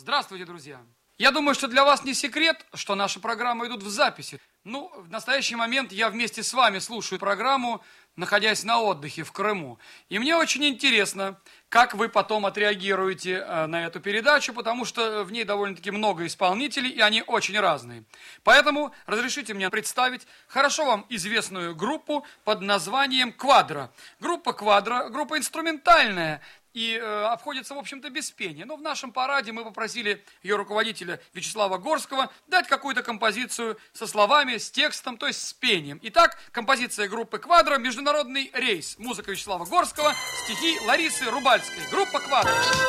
Здравствуйте, друзья! Я думаю, что для вас не секрет, что наши программы идут в записи. В настоящий момент я вместе с вами слушаю программу, находясь на отдыхе в Крыму. И мне очень интересно, как вы потом отреагируете на эту передачу, потому что в ней довольно-таки много исполнителей, и они очень разные. Поэтому разрешите мне представить хорошо вам известную группу под названием «Квадро». Группа «Квадро», группа инструментальная, и обходится, в общем-то, без пения. Но в нашем параде мы попросили ее руководителя Вячеслава Горского дать какую-то композицию со словами, с текстом, то есть с пением. Итак, композиция группы «Квадро», «Международный рейс». Музыка Вячеслава Горского, стихи Ларисы Рубальской. Группа «Квадро».